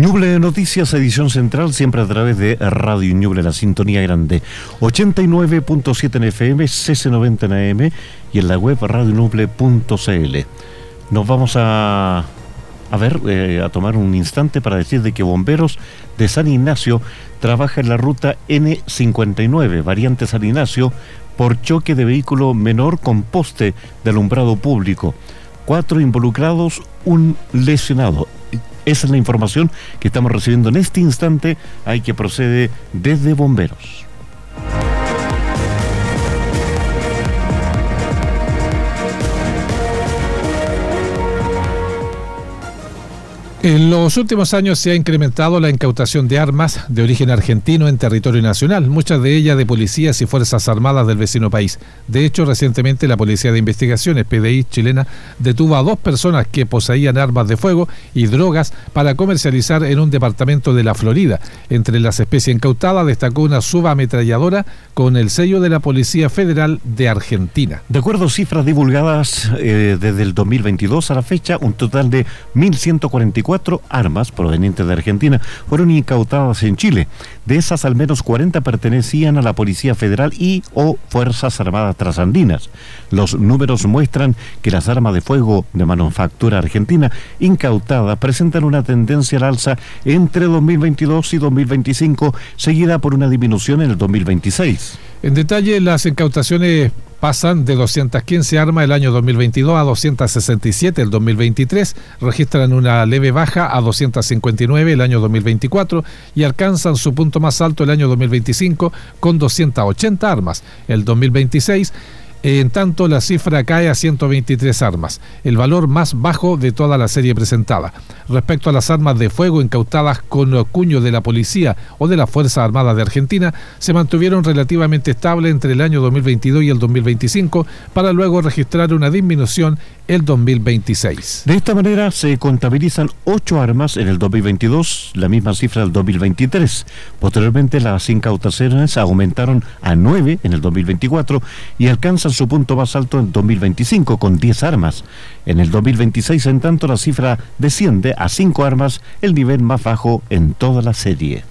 Ñuble Noticias, edición central, siempre a través de Radio Ñuble, la sintonía grande. 89.7 en FM, CC90 en AM y en la web radioñuble.cl. Nos vamos a tomar un instante para decir de que Bomberos de San Ignacio trabaja en la ruta N59, variante San Ignacio, por choque de vehículo menor con poste de alumbrado público. 4 involucrados, un lesionado. Esa es la información que estamos recibiendo en este instante. Hay que procede desde Bomberos. En los últimos años se ha incrementado la incautación de armas de origen argentino en territorio nacional, muchas de ellas de policías y fuerzas armadas del vecino país. De hecho, recientemente la Policía de Investigaciones, PDI chilena, detuvo a 2 personas que poseían armas de fuego y drogas para comercializar en un departamento de la Florida. Entre las especies incautadas destacó una subametralladora con el sello de la Policía Federal de Argentina. De acuerdo a cifras divulgadas desde el 2022 a la fecha, un total de 1.144 armas provenientes de Argentina fueron incautadas en Chile. De esas, al menos 40 pertenecían a la Policía Federal y o Fuerzas Armadas Trasandinas. Los números muestran que las armas de fuego de manufactura argentina incautadas presentan una tendencia al alza entre 2022 y 2025, seguida por una disminución en el 2026. En detalle, las incautaciones pasan de 215 armas el año 2022 a 267 el 2023, registran una leve baja a 259 el año 2024 y alcanzan su punto más alto el año 2025 con 280 armas. El 2026, en tanto, la cifra cae a 123 armas, el valor más bajo de toda la serie presentada. Respecto a las armas de fuego incautadas con cuño de la policía o de la Fuerza Armada de Argentina, se mantuvieron relativamente estables entre el año 2022 y el 2025, para luego registrar una disminución el 2026. De esta manera se contabilizan 8 armas en el 2022, la misma cifra del 2023. Posteriormente, las incautaciones aumentaron a 9 en el 2024 y alcanzan su punto más alto en 2025 con 10 armas. En el 2026, en tanto, la cifra desciende a 5 armas, el nivel más bajo en toda la serie.